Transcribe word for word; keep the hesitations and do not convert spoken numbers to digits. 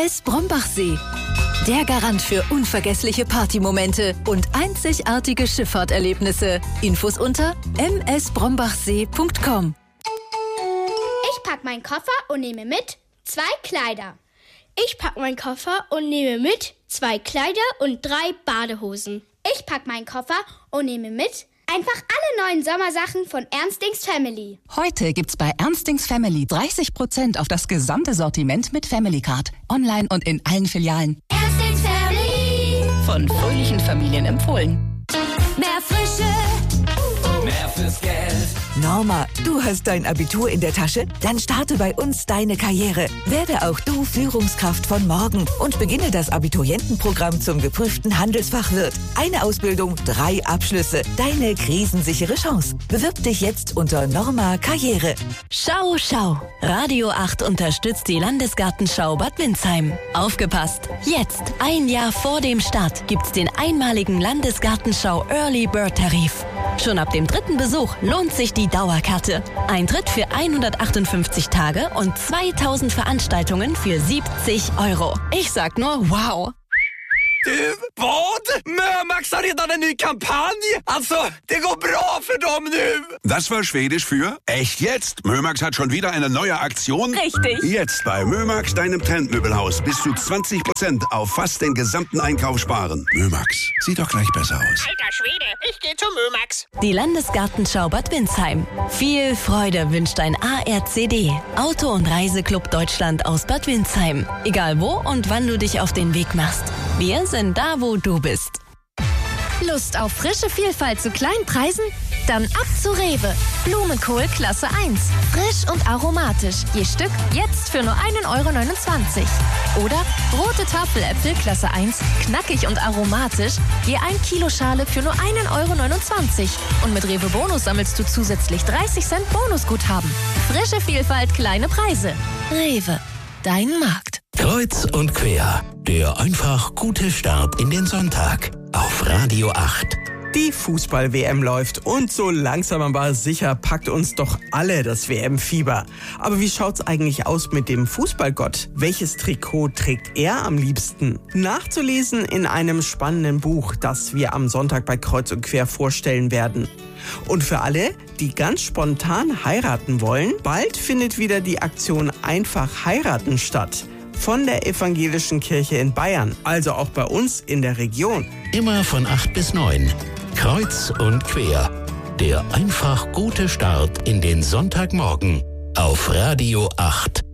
S Brombachsee. Der Garant für unvergessliche Partymomente und einzigartige Schifffahrterlebnisse. Infos unter m s brombachsee punkt com. Ich pack meinen Koffer und nehme mit zwei Kleider. Ich pack meinen Koffer und nehme mit zwei Kleider und drei Badehosen. Ich pack meinen Koffer und nehme mit einfach alle neuen Sommersachen von Ernstings Family. Heute gibt's bei Ernstings Family dreißig Prozent auf das gesamte Sortiment mit Family Card. Online und in allen Filialen. Ernstings Family. Von fröhlichen Familien empfohlen. Mehr Frische. Mehr fürs Geld. Norma, du hast dein Abitur in der Tasche? Dann starte bei uns deine Karriere. Werde auch du Führungskraft von morgen und beginne das Abiturientenprogramm zum geprüften Handelsfachwirt. Eine Ausbildung, drei Abschlüsse. Deine krisensichere Chance. Bewirb dich jetzt unter Norma Karriere. Schau, schau. Radio acht unterstützt die Landesgartenschau Bad Windsheim. Aufgepasst! Jetzt, ein Jahr vor dem Start, gibt's den einmaligen Landesgartenschau Early Bird Tarif. Schon ab dem dritten Besuch lohnt sich die Dauerkarte. Eintritt für hundertachtundfünfzig Tage und zweitausend Veranstaltungen für siebzig Euro. Ich sag nur wow. Du, vad? Mömax har redan en ny kampanj. Alltså, det går bra för dem nu. Das war Schwedisch für echt jetzt. Mömax hat schon wieder eine neue Aktion. Richtig. Jetzt bei Mömax, deinem Trendmöbelhaus, bis zu zwanzig Prozent auf fast den gesamten Einkauf sparen. Mömax, sieht doch gleich besser aus. Alter Schwede, ich geh zu Mömax. Die Landesgartenschau Bad Windsheim. Viel Freude wünscht ein A R C D. Auto- und Reiseclub Deutschland aus Bad Windsheim. Egal wo und wann du dich auf den Weg machst. Wir sind da, wo du bist. Lust auf frische Vielfalt zu kleinen Preisen? Dann ab zu Rewe. Blumenkohl Klasse eins. Frisch und aromatisch. Je Stück jetzt für nur ein Euro neunundzwanzig. Oder rote Tafeläpfel Klasse eins. Knackig und aromatisch. Je ein Kilo Schale für nur ein Euro neunundzwanzig. Und mit Rewe Bonus sammelst du zusätzlich dreißig Cent Bonusguthaben. Frische Vielfalt, kleine Preise. Rewe. Dein Markt. Kreuz und quer. Der einfach gute Start in den Sonntag auf Radio acht. Die Fußball-W M läuft und so langsam aber sicher packt uns doch alle das W M-Fieber. Aber wie schaut's eigentlich aus mit dem Fußballgott? Welches Trikot trägt er am liebsten? Nachzulesen in einem spannenden Buch, das wir am Sonntag bei Kreuz und Quer vorstellen werden. Und für alle, die ganz spontan heiraten wollen, bald findet wieder die Aktion Einfach heiraten statt. Von der Evangelischen Kirche in Bayern, also auch bei uns in der Region. Immer von acht bis neun. Kreuz und quer. Der einfach gute Start in den Sonntagmorgen auf Radio acht.